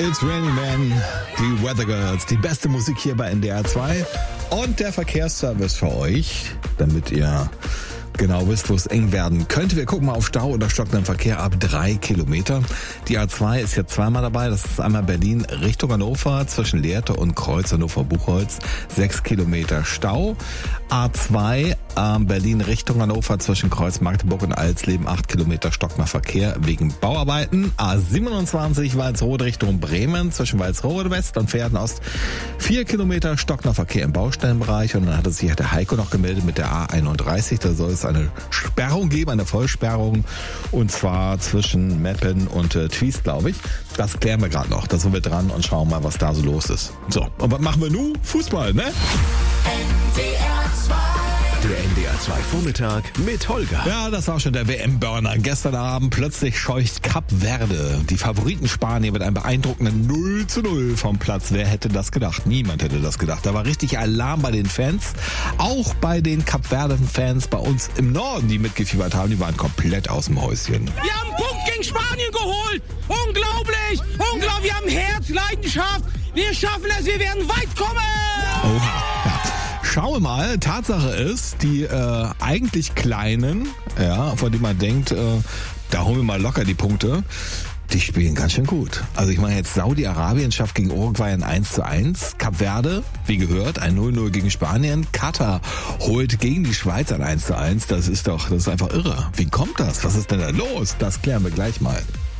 It's Raining Man, die Weather Girls, die beste Musik hier bei NDR 2 und der Verkehrsservice für euch, damit ihr genau wisst, wo es eng werden könnte. Wir gucken mal auf Stau oder stockenden Verkehr ab 3 Kilometer. Die A2 ist jetzt zweimal dabei. Das ist einmal Berlin Richtung Hannover zwischen Lehrte und Kreuz Hannover-Buchholz. 6 Kilometer Stau. A2 Berlin Richtung Hannover zwischen Kreuz Magdeburg und Alsleben. 8 Kilometer stockender Verkehr wegen Bauarbeiten. A27 Walsrode Richtung Bremen zwischen Walsrode West und Pferden Ost. 4 Kilometer stockender Verkehr im Baustellenbereich. Und dann hat der Heiko noch gemeldet mit der A31. Da soll es eine Sperrung geben, eine Vollsperrung, und zwar zwischen Meppen und Twiest, glaube ich. Das klären wir gerade noch. Da sind wir dran und schauen mal, was da so los ist. So, und was machen wir nun? Fußball, ne? NDR 2. Der NDR 2 Vormittag mit Holger. Ja, das war schon der WM-Burner. Gestern Abend plötzlich scheucht Kap Verde die Favoriten Spanier mit einem beeindruckenden 0:0 vom Platz. Wer hätte das gedacht? Niemand hätte das gedacht. Da war richtig Alarm bei den Fans. Auch bei den Kap Verden-Fans bei uns im Norden, die mitgefiebert haben. Die waren komplett aus dem Häuschen. Wir haben einen Punkt gegen Spanien geholt. Unglaublich. Unglaublich. Wir haben Herz, Leidenschaft. Wir schaffen es. Wir werden weit kommen. Oha, ja. Schauen wir mal, Tatsache ist, die eigentlich Kleinen, ja, von denen man denkt, da holen wir mal locker die Punkte, die spielen ganz schön gut. Also ich meine jetzt, Saudi-Arabien schafft gegen Uruguay ein 1:1, Kap Verde, wie gehört, ein 0:0 gegen Spanien, Katar holt gegen die Schweiz ein 1:1, das ist einfach irre. Wie kommt das? Was ist denn da los? Das klären wir gleich mal.